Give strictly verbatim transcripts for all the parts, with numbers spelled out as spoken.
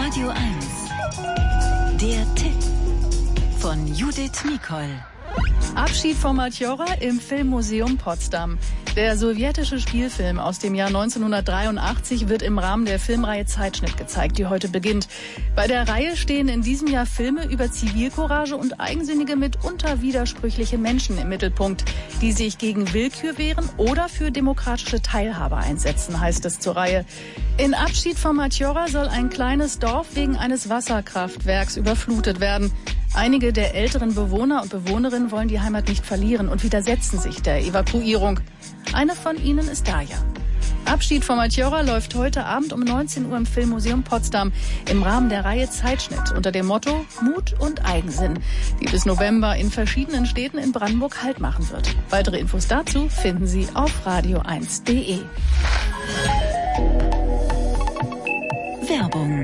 Radio eins. Der Tipp von Judith Mikol. Abschied von Matjora im Filmmuseum Potsdam. Der sowjetische Spielfilm aus dem Jahr neunzehnhundertdreiundachtzig wird im Rahmen der Filmreihe Zeitschnitt gezeigt, die heute beginnt. Bei der Reihe stehen in diesem Jahr Filme über Zivilcourage und eigensinnige, mitunter widersprüchliche Menschen im Mittelpunkt, die sich gegen Willkür wehren oder für demokratische Teilhabe einsetzen, heißt es zur Reihe. In Abschied von Matjora soll ein kleines Dorf wegen eines Wasserkraftwerks überflutet werden. Einige der älteren Bewohner und Bewohnerinnen wollen die Heimat nicht verlieren und widersetzen sich der Evakuierung. Eine von ihnen ist Daya. Abschied von Matjora läuft heute Abend um neunzehn Uhr im Filmmuseum Potsdam im Rahmen der Reihe Zeitschnitt unter dem Motto Mut und Eigensinn, die bis November in verschiedenen Städten in Brandenburg Halt machen wird. Weitere Infos dazu finden Sie auf radio eins punkt de. Werbung.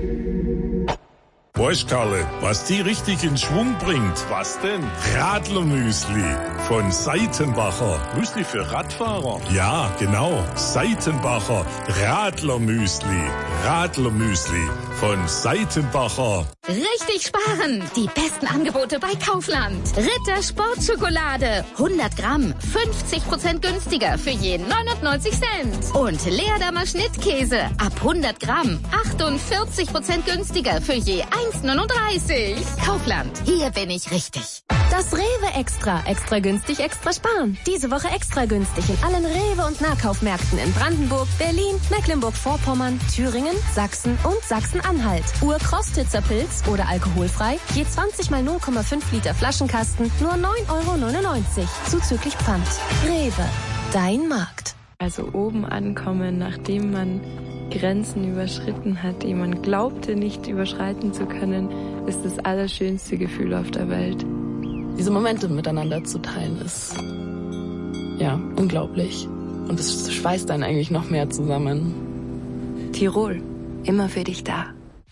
Weißt Karle, was die richtig in Schwung bringt? Was denn? Radlermüsli von Seitenbacher. Müsli für Radfahrer? Ja, genau. Seitenbacher Radlermüsli. Radlermüsli von Seitenbacher. Richtig sparen! Die besten Angebote bei Kaufland. Ritter Sportschokolade. hundert Gramm. fünfzig Prozent günstiger für je neunundneunzig Cent. Und Leerdammer Schnittkäse. Ab hundert Gramm. achtundvierzig Prozent günstiger für je eins neununddreißig. Kaufland. Hier bin ich richtig. Das Rewe Extra. Extra günstig, extra sparen. Diese Woche extra günstig in allen Rewe- und Nahkaufmärkten in Brandenburg, Berlin, Mecklenburg-Vorpommern, Thüringen, Sachsen und Sachsen-Anhalt. Urkostitzer Pilz oder alkoholfrei, je zwanzig mal null Komma fünf Liter Flaschenkasten, nur neun Euro neunundneunzig. Zuzüglich Pfand. Rewe. Dein Markt. Also oben ankommen, nachdem man Grenzen überschritten hat, die man glaubte nicht überschreiten zu können, ist das allerschönste Gefühl auf der Welt. Diese Momente miteinander zu teilen, ist ja unglaublich. Und es schweißt einen eigentlich noch mehr zusammen. Tirol, immer für dich da.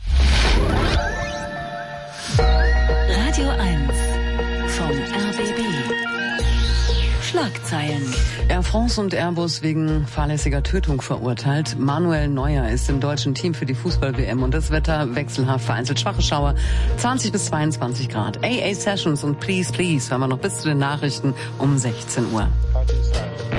Radio eins vom R B B. Schlagzeilen. Air France und Airbus wegen fahrlässiger Tötung verurteilt. Manuel Neuer ist im deutschen Team für die Fußball-W M und das Wetter wechselhaft, vereinzelt schwache Schauer, zwanzig bis zweiundzwanzig Grad. A A Sessions und Please Please, wenn wir noch bis zu den Nachrichten um sechzehn Uhr.